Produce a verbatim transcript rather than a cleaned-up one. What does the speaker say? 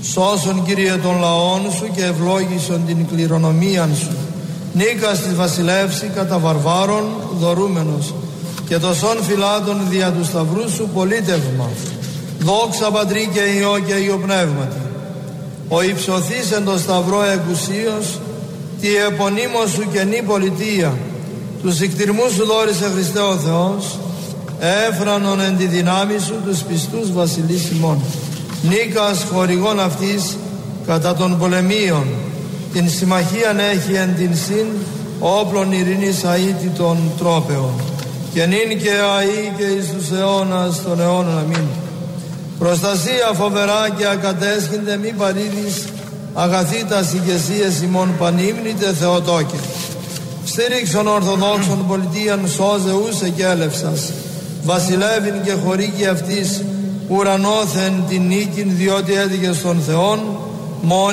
Σώσον, Κύριε, των λαών σου και ευλόγησον την κληρονομίαν σου. Νίκας της βασιλεύση κατά βαρβάρων δωρούμενος και τοσών φυλάτων δια του σταυρού σου πολίτευμα. Δόξα Πατρί και Υιό και Υιό Πνεύματι. Ο υψωθής εν το σταυρό εκουσίως, τη επωνύμω σου καινή πολιτεία, τους ικτυρμούς σου δόρισε Χριστέ ο Θεός, έφρανον εν τη δυνάμει σου τους πιστούς βασιλείς ημών. Νίκας χορηγών αυτής κατά των πολεμίων, την συμμαχίαν έχει εν την συν όπλων ειρήνης αήτητων τρόπεων. Και νυν και αεί και εις τους αιώνας των αιώνων. Αμήν. Προστασία φοβερά και ακατέσχυνται μη παρήδεις, αγαθήτας ηγεσίες ημών πανύμνητε Θεοτόκε. Στήριξον Ορθοδόξων πολιτείαν σώζε ούσε και έλευσας, βασιλεύειν και χορήγη αυτής ουρανόθεν την νίκην, διότι έδικε στον Θεόν μόνη